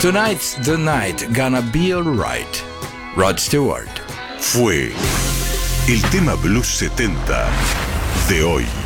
Tonight's the night, gonna be alright. Rod Stewart. Fue el tema Blues 70 de hoy.